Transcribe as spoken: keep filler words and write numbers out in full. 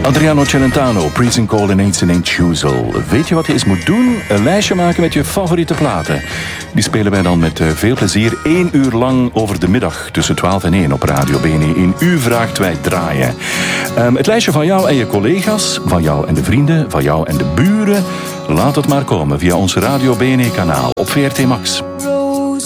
Adriano Celentano, Freezing Cold and Ain't Ain't Choosel. Weet je wat je eens moet doen? Een lijstje maken met je favoriete platen. Die spelen wij dan met veel plezier één uur lang over de middag tussen twaalf en één op Radio B N E. In U Vraagt Wij Draaien. Um, het lijstje van jou en je collega's, van jou en de vrienden, van jou en de buren. Laat het maar komen via ons Radio B N E kanaal op V R T Max.